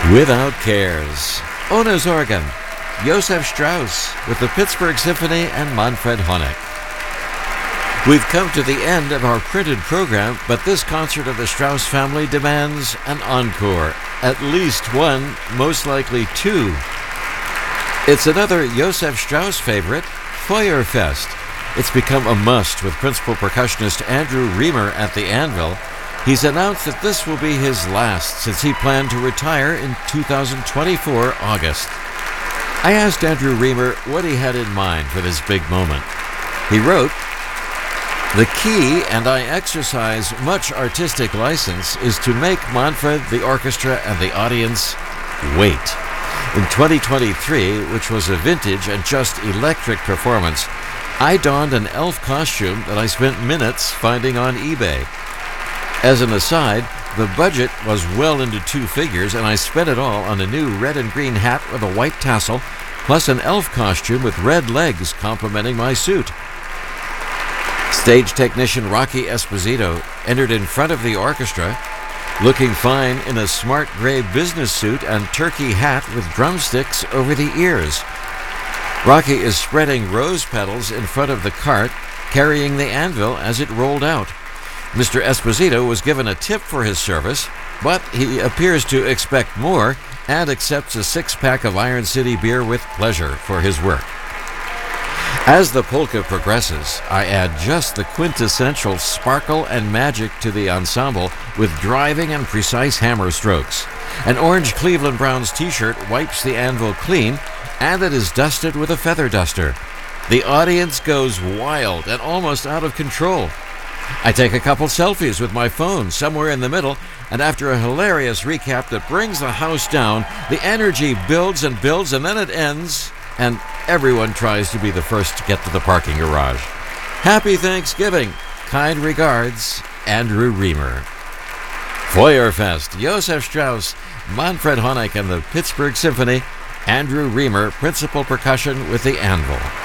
Without Cares, Ona's organ, Josef Strauss with the Pittsburgh Symphony and Manfred Honeck. We've come to the end of our printed program, but this concert of the Strauss family demands an encore. At least one, most likely two. It's another Josef Strauss favorite, Feuerfest. It's become a must with principal percussionist Andrew Riemer at the anvil. He's announced that this will be his last since he planned to retire in 2024 August. I asked Andrew Riemer what he had in mind for this big moment. He wrote, "The key, and I exercise much artistic license, is to make Manfred, the orchestra, and the audience wait." In 2023, which was a vintage and just electric performance, I donned an elf costume that I spent minutes finding on eBay. As an aside, the budget was well into two figures, and I spent it all on a new red and green hat with a white tassel, plus an elf costume with red legs complementing my suit. Stage technician Rocky Esposito entered in front of the orchestra, looking fine in a smart gray business suit and turkey hat with drumsticks over the ears. Rocky is spreading rose petals in front of the cart, carrying the anvil as it rolled out. Mr. Esposito was given a tip for his service, but he appears to expect more and accepts a six-pack of Iron City beer with pleasure for his work. As the polka progresses, I add just the quintessential sparkle and magic to the ensemble with driving and precise hammer strokes. An orange Cleveland Browns t-shirt wipes the anvil clean, and it is dusted with a feather duster. The audience goes wild and almost out of control. I take a couple selfies with my phone somewhere in the middle, and after a hilarious recap that brings the house down, the energy builds and builds, and then it ends, and everyone tries to be the first to get to the parking garage. Happy Thanksgiving! Kind regards, Andrew Riemer. Feuerfest, Josef Strauss, Manfred Honeck and the Pittsburgh Symphony, Andrew Riemer, principal percussion with the anvil.